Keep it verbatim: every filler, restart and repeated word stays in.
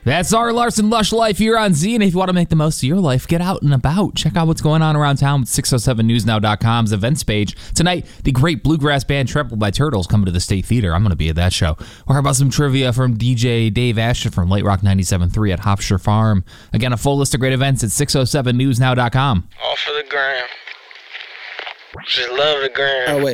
That's our Larson Lush Life here on Z, and if you want to make the most of your life, get out and about. Check out what's going on around town with six oh seven news now dot com's events page. Tonight, the great bluegrass band Trampled by Turtles coming to the State Theater. I'm going to be at that show. Or how about some trivia from D J Dave Ashton from Late Rock ninety-seven point three at Hofstra Farm. Again, a full list of great events at six oh seven news now dot com. All for the gram. Just love the gram. Oh, wait.